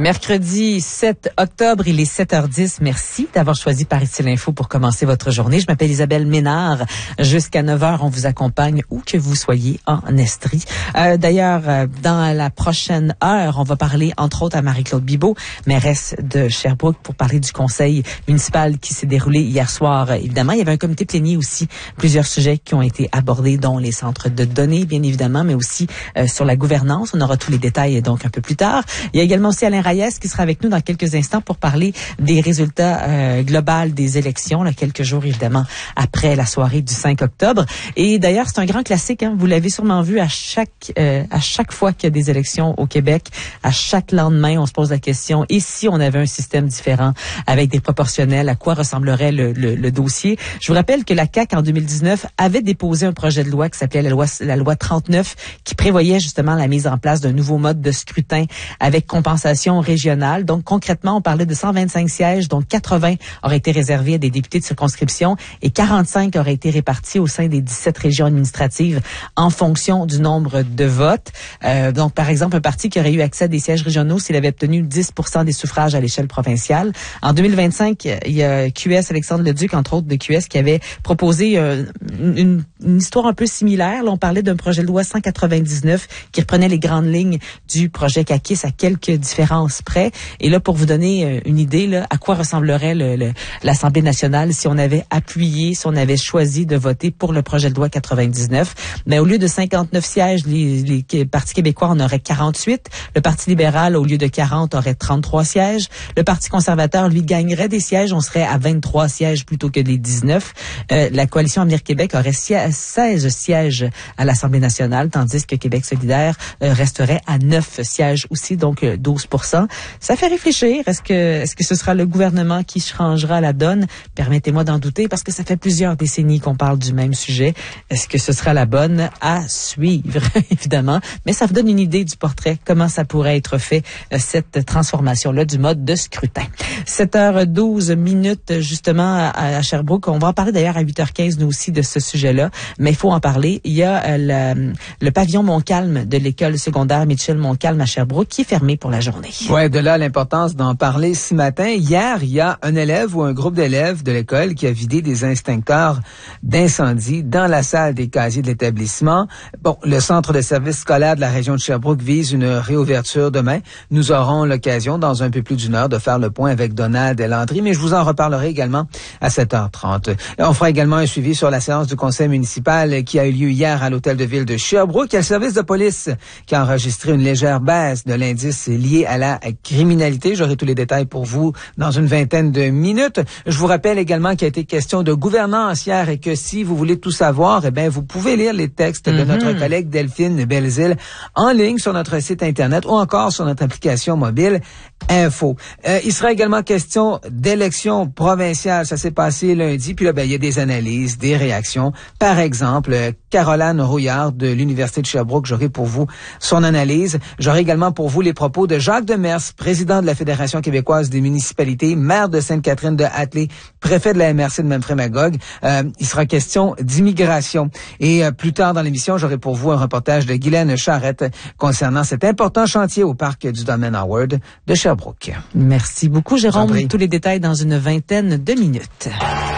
Mercredi 7 octobre, il est 7h10. Merci d'avoir choisi Par ici l'info pour commencer votre journée. Je m'appelle Isabelle Ménard. Jusqu'à 9h, on vous accompagne où que vous soyez en Estrie. D'ailleurs, dans la prochaine heure, on va parler entre autres à Marie-Claude Bibeau, mairesse de Sherbrooke, pour parler du conseil municipal qui s'est déroulé hier soir. Évidemment, il y avait un comité plénier aussi, plusieurs sujets qui ont été abordés, dont les centres de données, bien évidemment, mais aussi sur la gouvernance. On aura tous les détails donc un peu plus tard. Il y a également aussi Alain Reyes qui sera avec nous dans quelques instants pour parler des résultats globaux des élections, là, quelques jours évidemment après la soirée du 5 octobre. Et d'ailleurs, c'est un grand classique, hein, vous l'avez sûrement vu à chaque fois qu'il y a des élections au Québec, à chaque lendemain, on se pose la question, et si on avait un système différent avec des proportionnels, à quoi ressemblerait le dossier? Je vous rappelle que la CAQ en 2019 avait déposé un projet de loi qui s'appelait la loi 39 qui prévoyait justement la mise en place d'un nouveau mode de scrutin avec compensation régionale. Donc, concrètement, on parlait de 125 sièges, dont 80 auraient été réservés à des députés de circonscription et 45 auraient été répartis au sein des 17 régions administratives en fonction du nombre de votes. Donc, par exemple, un parti qui aurait eu accès à des sièges régionaux s'il avait obtenu 10% des suffrages à l'échelle provinciale. En 2025, il y a QS, Alexandre Leduc, entre autres de QS, qui avait proposé une histoire un peu similaire. Là, on parlait d'un projet de loi 199 qui reprenait les grandes lignes du projet CAQIS à quelques différences près. Et là, pour vous donner une idée, là, à quoi ressemblerait l'Assemblée nationale si on avait appuyé, si on avait choisi de voter pour le projet de loi 99. Mais au lieu de 59 sièges, les partis québécois en auraient 48. Le Parti libéral, au lieu de 40, aurait 33 sièges. Le Parti conservateur, lui, gagnerait des sièges. On serait à 23 sièges plutôt que les 19. La coalition Avenir Québec aurait 16 sièges à l'Assemblée nationale, tandis que Québec solidaire resterait à 9 sièges aussi, donc 12%. Ça fait réfléchir. Est-ce que ce sera le gouvernement qui changera la donne? Permettez-moi d'en douter parce que ça fait plusieurs décennies qu'on parle du même sujet. Est-ce que ce sera la bonne? À suivre, évidemment. Mais ça vous donne une idée du portrait, comment ça pourrait être fait, cette transformation-là du mode de scrutin. 7h12 justement à Sherbrooke. On va en parler d'ailleurs à 8h15 nous aussi de ce sujet-là, mais il faut en parler. Il y a le pavillon Montcalm de l'école secondaire Mitchell Montcalm à Sherbrooke qui est fermé pour la journée. Ouais, de là l'importance d'en parler ce matin. Hier, il y a un élève ou un groupe d'élèves de l'école qui a vidé des extincteurs d'incendie dans la salle des casiers de l'établissement. Bon, le centre de service scolaire de la région de Sherbrooke vise une réouverture demain. Nous aurons l'occasion dans un peu plus d'une heure de faire le point avec Donald Landry, mais je vous en reparlerai également à 7h30. Et on fera également un suivi sur la séance du conseil municipal qui a eu lieu hier à l'hôtel de ville de Sherbrooke. Il y a le service de police qui a enregistré une légère baisse de l'indice lié à la criminalité. J'aurai tous les détails pour vous dans une vingtaine de minutes. Je vous rappelle également qu'il a été question de gouvernance hier et que si vous voulez tout savoir, eh bien, vous pouvez lire les textes de notre collègue Delphine Belzile en ligne sur notre site Internet ou encore sur notre application mobile Info. Il sera également question d'élections provinciales. Ça s'est passé lundi. Puis là, il y a des analyses, des réactions. Par exemple, Caroline Rouillard de l'Université de Sherbrooke, j'aurai pour vous son analyse. J'aurai également pour vous les propos de Jacques Demers, président de la Fédération québécoise des municipalités, maire de Sainte-Catherine de Hatley, préfet de la MRC de Memphremagog. Il sera question d'immigration. Et plus tard dans l'émission, j'aurai pour vous un reportage de Guylaine Charrette concernant cet important chantier au parc du domaine Howard de Sherbrooke. Merci beaucoup, Jérôme. Tous les détails dans une vingtaine de minutes.